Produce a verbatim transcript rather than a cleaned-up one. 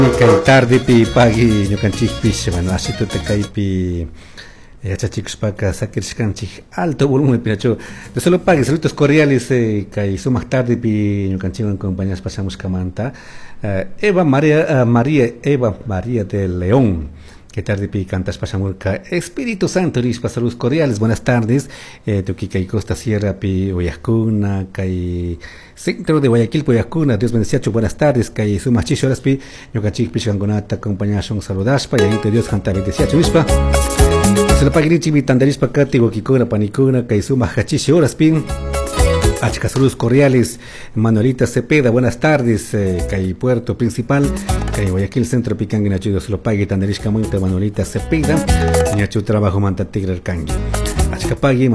Kay tarde pi pagi ñukanchikpish bueno asituta kaypi yachachikushpaka sakirishkanchik alto volumen pinacho de solo pagi saludos cordiales eh, kay sumak tarde pi ñukanchikwan compañías pasamos kamanta uh, Eva María uh, María Eva María del León. ¿Qué tarde pi cantas pasamurka? Espíritu Santo rispa, saludos cordiales, buenas tardes. Eh, Tuki kay Costa Sierra pi Guayacuna, kay Centro de Guayaquil Guayacuna, Dios bendice, buenas tardes, kay Sumachicho horas pi, Yokachik Pishangonata, compañía son saludaspa, y ahí te Dios canta bendice, mispa. Se la pagrichi mi tandarispa kati, Guakikuna, Panicuna, kay Sumachicho horas pi. Achka, saludos cordiales, Manuelita Cepeda, buenas tardes, eh, Cay Puerto Principal, Cay Guayaquil Centro Picangue, Nacho se lo pague, Tanderishka Monte, Manuelita Cepeda, Nacho Trabajo Manta Tigre Arcangui. Achka Pagui,